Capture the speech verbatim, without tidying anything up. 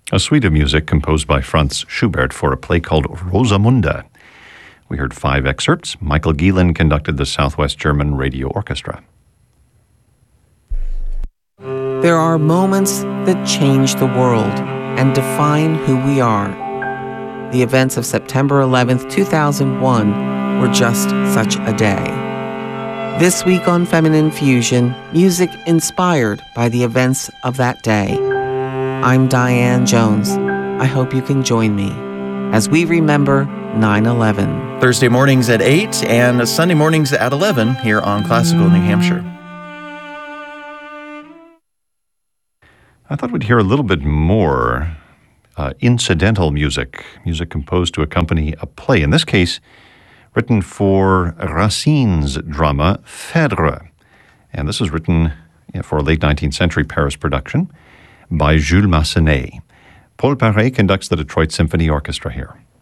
a suite of music composed by Franz Schubert for a play called Rosamunde. We heard five excerpts. Michael Gielen conducted the Southwest German Radio Orchestra. There are moments that change the world and define who we are. The events of September eleventh, two thousand one were just such a day. This week on Feminine Fusion, music inspired by the events of that day. I'm Diane Jones. I hope you can join me as we remember nine eleven. Thursday mornings at eight and Sunday mornings at eleven here on Classical New Hampshire. I thought we'd hear a little bit more uh, incidental music, music composed to accompany a play. In this case, written for Racine's drama Phèdre. And this was written for a late nineteenth century Paris production by Jules Massenet. Paul Paré conducts the Detroit Symphony Orchestra here.